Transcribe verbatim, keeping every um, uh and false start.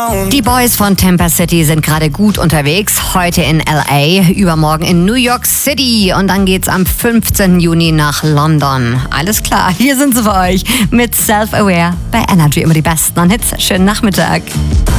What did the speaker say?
down. Die Boys von Tampa City sind gerade gut unterwegs. Heute in L A, übermorgen in New York City und dann geht's am fünfzehnten Juni nach London. Alles klar, hier sind sie für euch mit Self-Aware bei Energy. Immer die besten an Hits. Schönen Nachmittag.